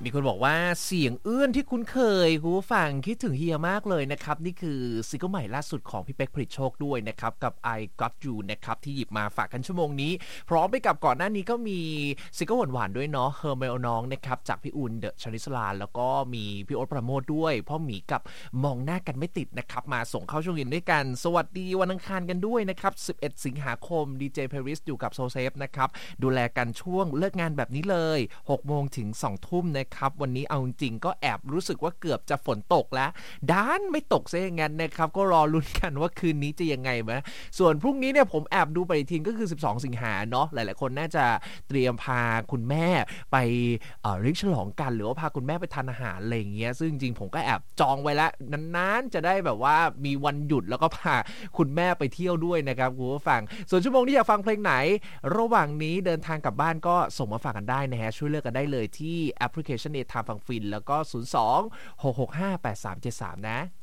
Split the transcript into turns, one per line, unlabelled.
มีคนบอกว่าเสียงเอื้อนที่คุ้นเคยคุณผู้ฟังคิดถึงเฮียมากเลยนะครับนี่คือซิงเกิลใหม่ล่าสุดของพี่เป๊กผลิตโชคด้วยนะครับกับ I Got You นะครับที่หยิบมาฝากกันชั่วโมงนี้พร้อมไปกับก่อนหน้านี้ก็มีซิงเกิลหวานๆด้วยเนาะเฮอร์เมลน้องนะครับจากพี่อุ่นเดอะชลิสลาแล้วก็มีพี่โอ๊ตประโมทด้วยพ่อหมีกับมองหน้ากันไม่ติดนะครับมาส่งเข้าช่วงเย็นด้วยกันสวัสดีวันอังคารกันด้วยนะครับ11สิงหาคมดีเจเพริสอยู่กับโซเซฟนะครับดูแลกันช่วงเลิกงานแบบนี้เลย6โมงถึง2ทุ่มนะครับวันนี้เอาจริงก็แอบรู้สึกว่าเกือบจะฝนตกแล้วด้านไม่ตกซะอย่างนั้นนะครับก็รอลุ้นกันว่าคืนนี้จะยังไงไหมส่วนพรุ่งนี้เนี่ยผมแอบดูปฏิทินก็คือ12สิงหาเนาะหลายๆคนน่าจะเตรียมพาคุณแม่ไปเลี้ยงฉลองกันหรือว่าพาคุณแม่ไปทานอาหารอะไรอย่างเงี้ยซึ่งจริงๆผมก็แอบจองไว้แล้วนานๆจะได้แบบว่ามีวันหยุดแล้วก็พาคุณแม่ไปเที่ยวด้วยนะครับคุณผู้ฟังส่วนชั่วโมงที่อยากฟังเพลงไหนระหว่างนี้เดินทางกลับบ้านก็ส่งมาฝากกันได้นะฮะช่วยเลือกกันได้เลยที่แอปพลิเคชัน A Time ฟังฟินแล้วก็02-665-8373นะ